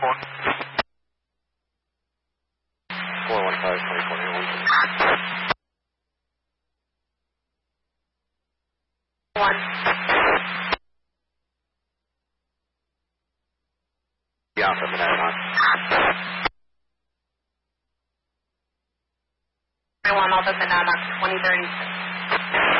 One. Yeah, for the night. 1 Alpha Banana, 2036.